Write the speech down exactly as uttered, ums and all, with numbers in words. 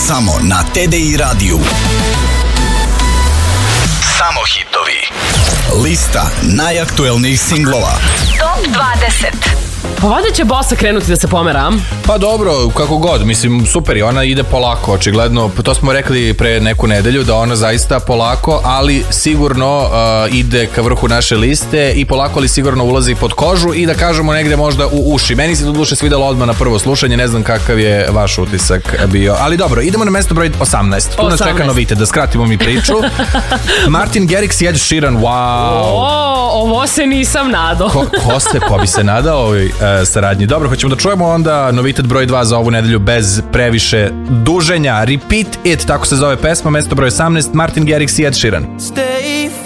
Samo na T D I radiju. Samo hitovi. Lista najaktuelnijih singlova. Top dvadeset. Pa valjda će bossa krenuti da se pomera. Pa dobro, kako god, mislim, super je, ona ide polako, očigledno, to smo rekli pre neku nedelju da ona zaista polako, ali sigurno uh, ide ka vrhu naše liste i polako ali sigurno ulazi pod kožu i da kažemo negde možda u uši. Meni se do duše svidelo odmah na prvo slušanje, ne znam kakav je vaš utisak bio, ali dobro, idemo na mesto broj osamnaest. Tu nas čeka novitet, da skratimo mi priču. Martin Garrix i Ed Sheeran, wow. O, ovo se nisam nadao. Ko, ko se, ko bi se nadao ovoj uh, saradnji? Dobro, hoćemo da čujemo onda novitet broj dva za ovu nedelju bez previše duženja. Repeat It, tako se zove pesma, mesto broj osamnaest, Martin Garrix i Ed Sheeran.